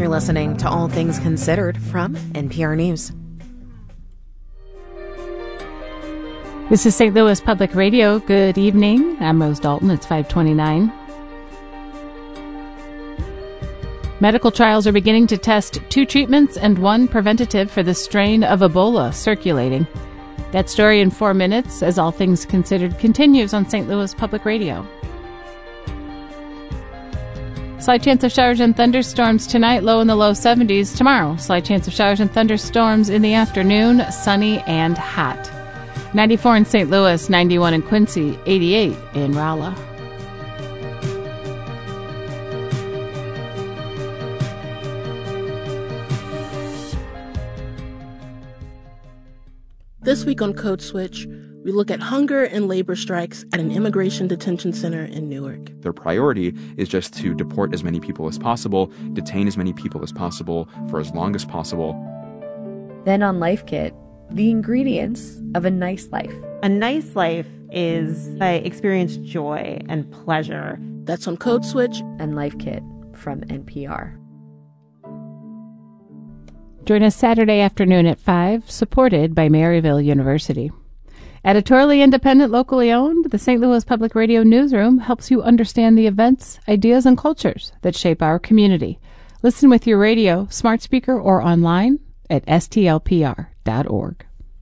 You're listening to All Things Considered from NPR News. This is St. Louis Public Radio. Good evening. I'm Rose Dalton. It's 5:29. Medical trials are beginning to test 2 treatments and 1 preventative for the strain of Ebola circulating. That story in 4 minutes as All Things Considered continues on St. Louis Public Radio. Slight chance of showers and thunderstorms tonight, low in the low 70s. Tomorrow, slight chance of showers and thunderstorms in the afternoon, sunny and hot. 94 in St. Louis, 91 in Quincy, 88 in Rolla. This week on Code Switch, we look at hunger and labor strikes at an immigration detention center in Newark. Their priority is just to deport as many people as possible, detain as many people as possible for as long as possible. Then on Life Kit, the ingredients of a nice life. A nice life is I experience joy and pleasure. That's on Code Switch and Life Kit from NPR. Join us Saturday afternoon at 5, supported by Maryville University. Editorially independent, locally owned, the St. Louis Public Radio newsroom helps you understand the events, ideas, and cultures that shape our community. Listen with your radio, smart speaker, or online at stlpr.org.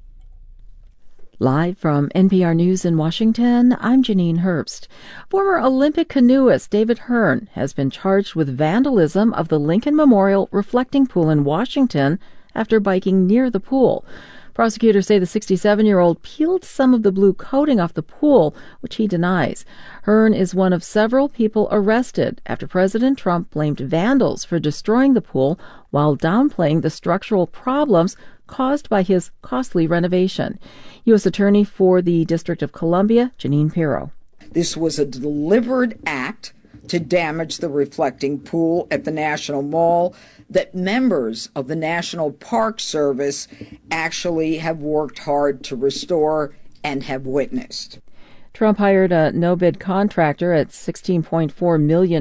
Live from NPR News in Washington, I'm Janine Herbst. Former Olympic canoeist David Hearn has been charged with vandalism of the Lincoln Memorial Reflecting Pool in Washington after biking near the pool. Prosecutors say the 67-year-old peeled some of the blue coating off the pool, which he denies. Hearn is one of several people arrested after President Trump blamed vandals for destroying the pool while downplaying the structural problems caused by his costly renovation. U.S. Attorney for the District of Columbia, Janine Pirro. This was a deliberate act to damage the reflecting pool at the National Mall that members of the National Park Service actually have worked hard to restore and have witnessed. Trump hired a no-bid contractor at $16.4 million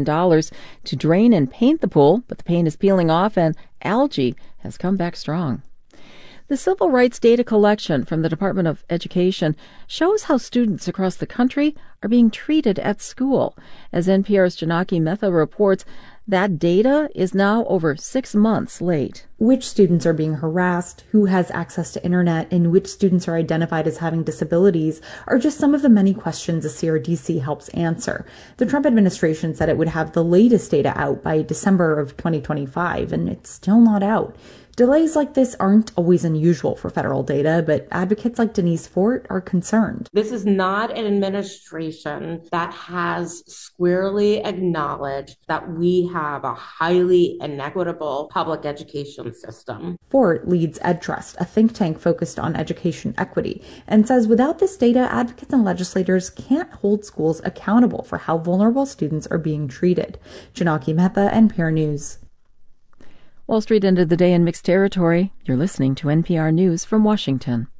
to drain and paint the pool, but the paint is peeling off and algae has come back strong. The civil rights data collection from the Department of Education shows how students across the country are being treated at school. As NPR's Janaki Mehta reports, that data is now over 6 months late. Which students are being harassed, who has access to internet, and which students are identified as having disabilities are just some of the many questions the CRDC helps answer. The Trump administration said it would have the latest data out by December of 2025, and it's still not out. Delays like this aren't always unusual for federal data, but advocates like Denise Fort are concerned. This is not an administration that has squarely acknowledged that we have a highly inequitable public education system. Fort leads EdTrust, a think tank focused on education equity, and says without this data, advocates and legislators can't hold schools accountable for how vulnerable students are being treated. Janaki Mehta, NPR News. Wall Street ended the day in mixed territory. You're listening to NPR News from Washington.